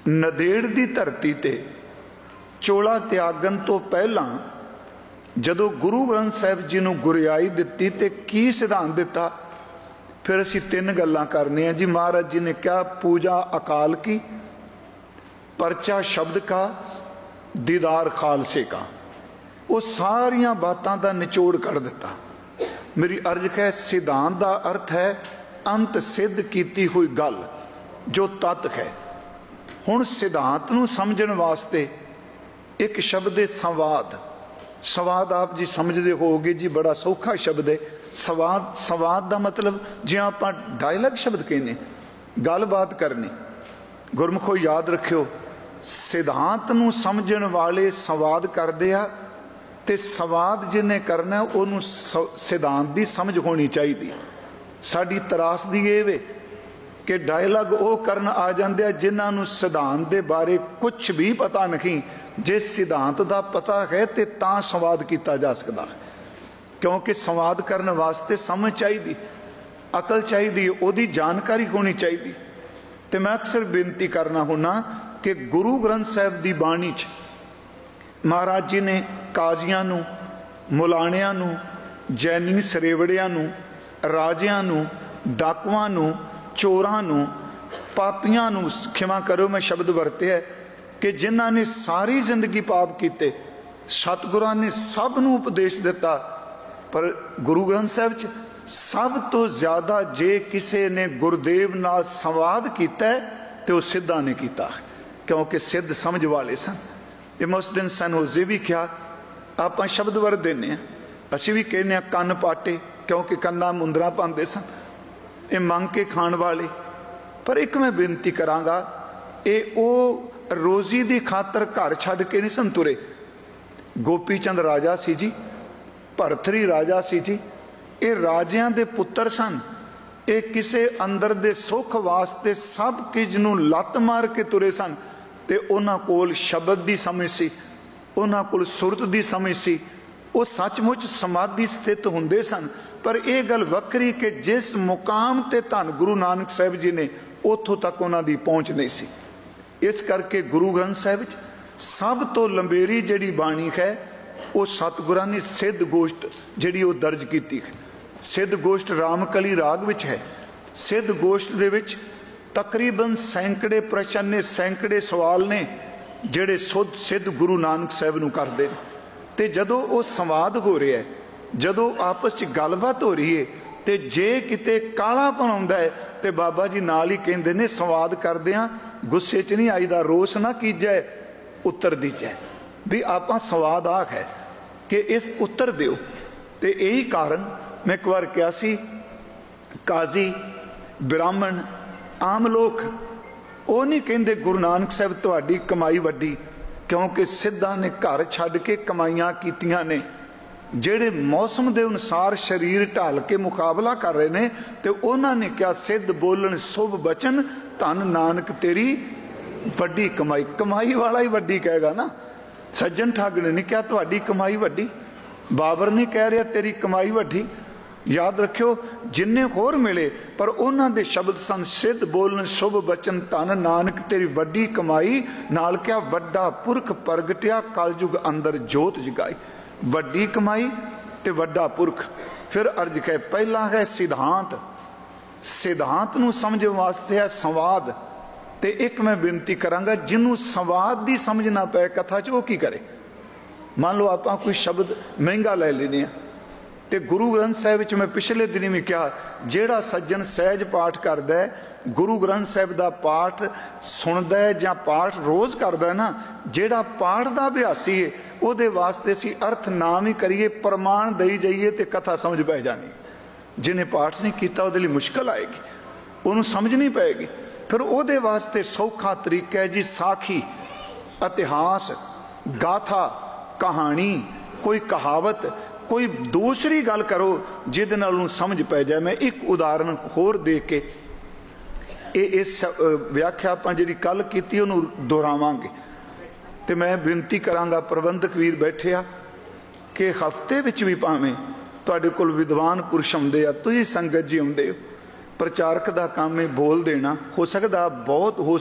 नदेड़ दी धरती ते चोला त्यागन तो पहला जदों गुरु ग्रंथ साहिब जी नूं गुरियाई दित्ती ते की सिद्धांत दिता, फिर असीं तीन गल्लां करने हैं जी। महाराज जी ने कहा पूजा अकाल की, परचा शब्द का, दीदार खालसे का। वो सारियां बातां दा निचोड़ कर दिता। मेरी अर्ज है, सिद्धांत का अर्थ है अंत सिद्ध कीती हुई गल जो तत्त है। हुण सिद्धांत नूं समझण वास्ते एक शब्द है संवाद। संवाद आप जी समझते होगे जी, बड़ा सौखा शब्द है संवाद। संवाद का मतलब जे आप डायलॉग शब्द कहने, गलबात करनी। गुरमुखो याद रखियो, सिद्धांत नूं समझण वाले संवाद करदे आ, ते संवाद जिन्हें करना उन्होंने सिद्धांत की समझ होनी चाहिए। साड़ी तरासदी ये वे कि डायलॉग वो करन आ जाते जिन्होंने सिद्धांत के बारे कुछ भी पता नहीं। जे सिद्धांत का पता है तो संवाद किया जा सकता है, क्योंकि संवाद करने वास्ते समझ चाहिए, अकल चाहिए, उसकी जानकारी होनी चाहिए। तो मैं अक्सर बेनती करना होना कि गुरु ग्रंथ साहिब की बाणी च महाराज जी ने काजियां नूं, मुलाणियां नूं, जैनी सरेवड़ियां नूं, राजियां नूं, डाकुआं नूं, चोरां नूं, पापियां नूं, खिमा करो मैं शब्द वरते है कि जिन्हां ने सारी जिंदगी पाप कीते, सतगुरां ने सब नूं उपदेश दिता। पर गुरु ग्रंथ साहिब च सब तो ज़्यादा जे किसी ने गुरुदेव नाल संवाद किया तो वह सिद्धा ने किया, क्योंकि सिद्ध समझ वाले सन। ये मैं उस दिन सन होजे भी क्या आप शब्द वर देने, असी भी कहने कन्न पाटे, क्योंकि कन्ना मुंदरा पाते सन, ये मंग के खाण वाले। पर एक मैं बेनती करांगा, ये वो रोजी की खातर घर छड्ड के नहीं सन तुरे। गोपी चंद राजा सी जी, भरथरी राजा सी जी, ये राजियां दे पुत्र सन। ये किसे अंदर दे सुख वास्ते सब किज नूं लत मार के तुरे सन। ते उन्हां कोल शब्द की समझ सी, उन्हां कोल सुरत की समझ सी, वो सचमुच समाधि स्थित हुंदे सन। पर यह गल वक्री कि जिस मुकाम ते धन गुरु नानक साहिब जी ने उतों तक उन्हां दी पहुँच नहीं सी। इस करके गुरु ग्रंथ साहिब सब तो लंबेरी जिहड़ी बाणी है वो सतगुरां ने सिद्ध गोष्ट जिहड़ी वो दर्ज की है। सिद्ध गोष्ट रामकली राग विच है। सिद्ध गोष्ट दे विच तकरीबन सैकड़े प्रश्न ने, सैकड़े सवाल ने जिहड़े सिद्ध गुरु नानक साहिब नूं करदे ने। ते जदों वो संवाद हो रहा है, जदों आपस में गलबात हो रही है, तो जे किते कालापन आउंदा है तो बाबा जी नाल ही कहंदे ने संवाद करदिआं गुस्से च नहीं आईदा, रोस ना कीजै उत्तर दीजै। भी आपां संवाद आ है कि इस उत्तर दिओ। तो यही कारण मैं एक बार कहा सी, काजी ब्राह्मण आम लोग वो नहीं कहते गुरु नानक साहिब तुहाडी कमाई वड्डी, क्योंकि सिद्धा ने घर छड्ड के कमाइयां कीतियां ने। जेड़े मौसम के अनुसार शरीर ढाल के मुकाबला कर रहे हैं, तो उन्होंने क्या सिद्ध बोलन शुभ बचन धन नानक तेरी वड्डी कमाई। कमाई वाला ही वड्डी कहेगा ना। सज्जन ठग ने नहीं क्या तुहाडी कमाई वड्डी, बाबर नहीं कह रहा तेरी कमाई वड्डी। याद रखियो जिन्ने होर मिले पर उन्होंने दे शब्द सन सिद्ध बोलन शुभ बचन धन नानक तेरी वड्डी कमाई। नाल क्या वड्डा पुरख प्रगटिया कलयुग अंदर जोत जगाई। वड्डी कमाई ते वड्डा पुरख। फिर अर्ज कहे पहला है सिद्धांत, सिद्धांत नूं समझ वास्ते है संवाद। ते एक मैं बेनती करांगा जिन्हों संवाद की समझ ना पै कथा च वो की करे। मान लो आप कोई शब्द महंगा ले लेने, तो गुरु ग्रंथ साहिब च मैं पिछले दिन भी कहा, जेड़ा सज्जन सहज पाठ करता है, गुरु ग्रंथ साहिब का पाठ सुनता है या पाठ रोज़ करता है ना, जेड़ा पाठ का अभ्यासी है वो वास्ते असी अर्थ नाम ही करिए, प्रमाण दई जाइए तो कथा समझ पै जानी। जिन्हें पाठ नहीं किया वो मुश्किल आएगी, उन्होंने समझ नहीं पाएगी। फिर वो वास्ते सौखा तरीका है जी साखी, इतिहास, गाथा, कहानी, कोई कहावत, कोई दूसरी गल करो जिद नाल समझ पै जाए। मैं एक उदाहरण होर दे के इस व्याख्या आप जी कल की उन्होंने दोहरावांगे। तो मैं बेनती करांगा प्रबंधक वीर बैठे आ कि हफ्ते विच भी भावें तुहाडे कोल विद्वान पुरुष आउंदे आ, तुसीं संगत जी आउंदे हो, प्रचारक का काम है बोल देना। हो सकता बहुत हो